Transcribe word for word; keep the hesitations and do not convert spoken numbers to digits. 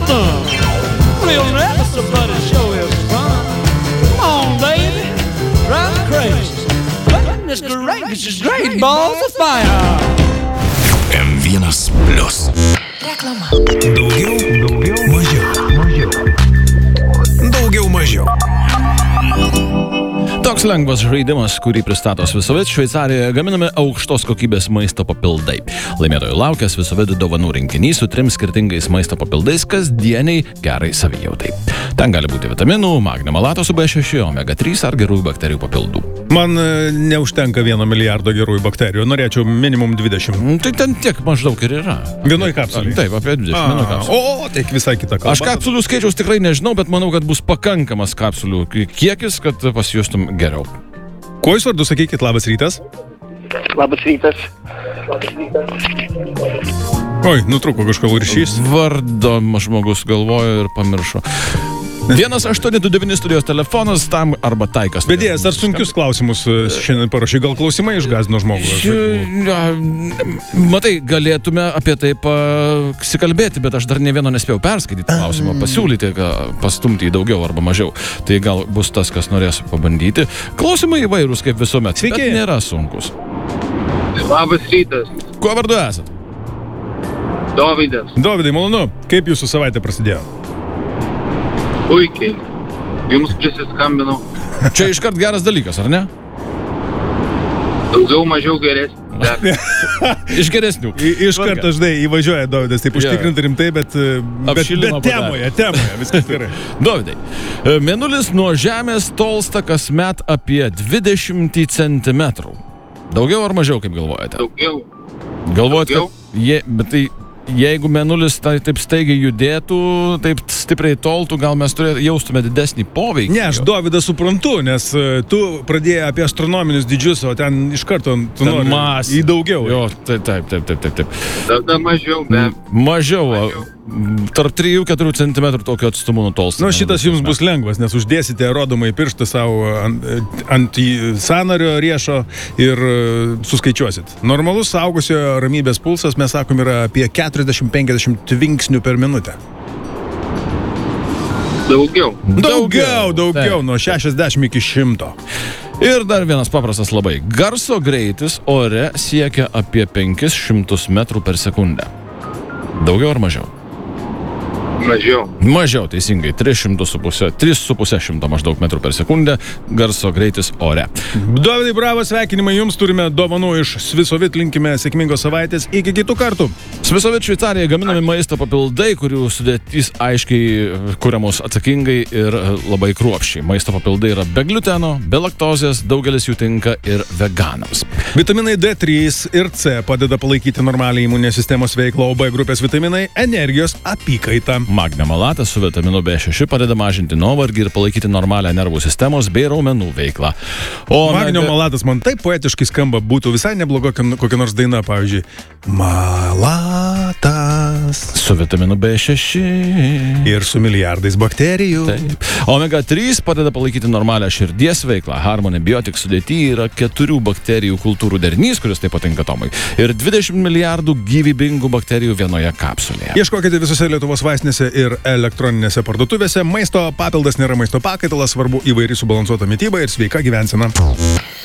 We'll never somebody show his fun. Come on, baby, drive crazy. Goodness gracious, this is great balls of fire. M vienas plius. Reklama. Daugiau, daugiau, mažiau. Mažiau. Daugiau, mažiau. Toks lengvas žaidimas, kurį pristato Svisovid. Šveicarijoje gaminami aukštos kokybės maisto papildai. Laimėtojų laukia Svisovid dovanų rinkinys su trim skirtingais maisto papildais kasdieniai gerai savijautai. Ten gali būti vitaminų, magnio malato su B šeši, omega trys ar gerųjų bakterijų papildų. Man e, neužtenka vieno milijardo gerųjų bakterijų, norėčiau minimum dvidešimt. Tai ten tiek maždaug ir yra. Vienoj kapsulėje? Taip, apie dvidešimt vienoj kapsulėje. O, tai visai kita kalba. Aš kapsulių skaičiaus tikrai nežinau, bet manau, kad bus pakankamas kapsulių kiekis, kad pasijustum geriau. Kuo jūs vardu, sakykit, labas rytas? Labas rytas. Oi, nutrūko kažkokio ryšys. Vardo žmogus galvojo ir pamiršo. vienas aštuoni du devyni studijos telefonas tam arba taikas. Bedėjas, ar sunkius klausimus šiandien parašai? Gal klausimai išgąsdino žmogų? Ja, matai, galėtume apie tai pasikalbėti, bet aš dar ne vieno nespėjau perskaityti klausimą, pasiūlyti, pastumti į daugiau arba mažiau. Tai gal bus tas, kas norės pabandyti. Klausimai įvairūs kaip visuomet, Sveiki. Bet nėra sunkus. Labas rytas. Kuo vardu esat? Dovydas. Dovydai, malonu. Kaip jūsų savaitė prasidėjo? Puikiai. Jums prisiskambinau. Čia iškart geras dalykas, ar ne? Daugiau mažiau geresnį. Iš geresnių. I, iš karto, žinai, įvažiuoja Dovydas, taip užtikrinti rimtai, bet, bet, Apšilimą bet temoje, temoje, viskas gerai. Dovydai, mėnulis nuo Žemės tolsta kasmet apie dvidešimt centimetrų. Daugiau ar mažiau, kaip galvojate? Daugiau. Galvojate, Daugiau. kad je, bet tai jeigu mėnulis tai, taip staigiai judėtų, taip stipriai toltų, gal mes turėtume jaustume didesnį poveikį? Ne, aš Dovydą suprantu, nes uh, tu pradėjai apie astronominius dydžius, o ten iš karto tu nori Mas. į daugiau. Jo, taip, taip, taip, taip, taip, taip. Tada mažiau, be. Mažiau, mažiau. Tarp trijų keturių centimetrų tokio atstumu nutolsta. Nu, šitas jums bus lengvas, nes uždėsite rodomai pirštą savo ant, ant sąnario riešo ir suskaičiuosit. Normalus suaugusiojo ramybės pulsas, mes sakom, yra apie keturiasdešimt penkiasdešimt tvinksnių per minutę. Daugiau. Daugiau, daugiau, Taip. nuo šešiasdešimt iki šimto. Ir dar vienas paprastas labai. Garso greitis ore siekia apie penkis šimtus metrų per sekundę. Daugiau ar mažiau? Mažiau. Mažiau, teisingai, tris su puse šimto maždaug metrų per sekundę garso greitis ore. Dovydai, bravo, sveikinimai jums, turime dovanų iš Svisovid, linkime sėkmingos savaitės, iki kitų kartų. Svisovid Šveicarijoje gaminami maisto papildai, kurių sudėtys aiškiai kuriamos atsakingai ir labai kruopščiai. Maisto papildai yra be gliuteno, be laktozės, daugelis jų tinka ir veganams. Vitaminai D trys ir C padeda palaikyti normalią imuninės sistemos veiklą, o B grupės vitaminai energijos apykaitą. Magnio malatas su vitaminu B šeši padeda mažinti nuovargį ir palaikyti normalią nervų sistemos bei raumenų veiklą. O Magnio omega- malatas man taip poetiškai skamba, būtų visai nebloga kokia nors daina, pavyzdžiui. Malatas. Su vitaminu B šeši. Ir su milijardais bakterijų. Taip. omega trys padeda palaikyti normalią širdies veiklą. Harmony Biotic sudėty yra keturių bakterijų kultūrų derinys, kuris taip patinka Tomai. Ir dvidešimt milijardų gyvybingų bakterijų vienoje kapsulėje. Ieškokite visose Lietuvos vaistinėse ir elektroninėse parduotuvėse. Maisto papildas nėra maisto pakaitalas, svarbu įvairi subalansuota mityba ir sveika gyvensena.